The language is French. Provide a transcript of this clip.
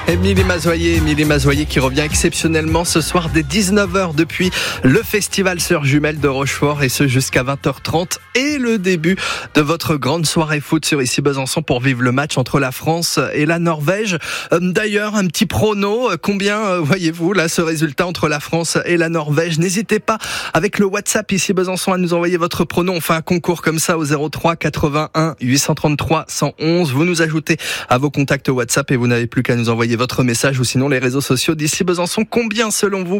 Émilie Mazoyer qui revient exceptionnellement ce soir dès 19h depuis le festival Sœurs Jumelles de Rochefort, et ce jusqu'à 20h30, et le début de votre grande soirée foot sur Ici Besançon pour vivre le match entre la France et la Norvège. D'ailleurs, un petit prono, combien voyez-vous là ce résultat entre la France et la Norvège? N'hésitez pas avec le WhatsApp Ici Besançon à nous envoyer votre prono. On fait un concours comme ça au 03 81 833 111. Vous nous ajoutez à vos contacts WhatsApp et vous n'avez plus qu'à nous envoyer votre message, ou sinon les réseaux sociaux d'Ici Besançon. Combien selon vous